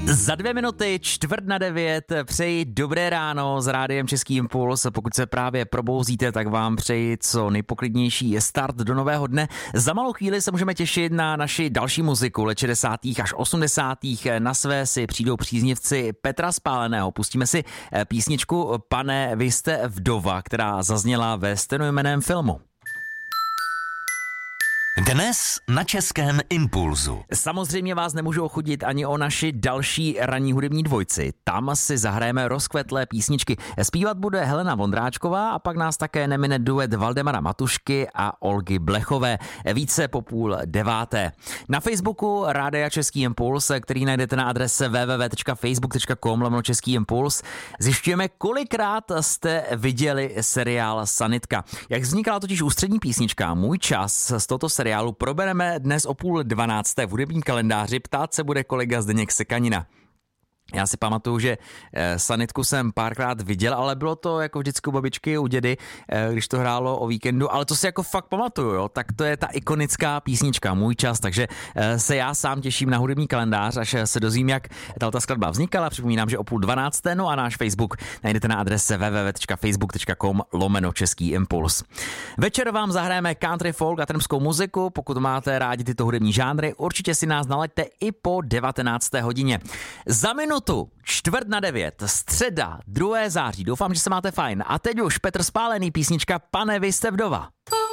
Za 2 minuty 8:45 přeji dobré ráno s Rádiem Český impuls. Pokud se právě probouzíte, tak vám přeji co nejpoklidnější start do nového dne. Za malou chvíli se můžeme těšit na naši další muziku. Let 60. až 80. Na své si přijdou příznivci Petra Spáleného. Pustíme si písničku Pane, vy jste vdova, která zazněla ve stejnojmenném filmu. Dnes na Českém impulzu. Samozřejmě vás nemůžu ochudit ani o naši další ranní hudební dvojci. Tam si zahrajeme rozkvetlé písničky. Zpívat bude Helena Vondráčková a pak nás také nemine duet Valdemara Matušky a Olgy Blechové. Více po 8:30. Na Facebooku Rádia Český impuls, který najdete na adrese www.facebook.com/Český impuls, zjišťujeme, kolikrát jste viděli seriál Sanitka. Jak vznikala totiž ústřední písnička Můj čas z tohoto seriálu probereme dnes o 11:30 v hudebním kalendáři. Ptát se bude kolega Zdeněk Sekanina. Já si pamatuju, že Sanitku jsem párkrát viděl, ale bylo to jako vždycky u babičky, u dědy, když to hrálo o víkendu, ale to si jako fakt pamatuju, jo? Tak to je ta ikonická písnička Můj čas, takže se já sám těším na hudební kalendář, až se dozvím, jak ta skladba vznikala. Připomínám, že o 11:30, no a náš Facebook najdete na adrese www.facebook.com/Český impuls. Večer vám zahrajeme country folk a trmskou muziku. Pokud máte rádi tyto hudební žánry, určitě si nás nalaďte i po 19. hodině. Za minutu 8:45, středa, 2. září. Doufám, že se máte fajn. A teď už Petr Spálený, písnička Pane, vy jste vdova.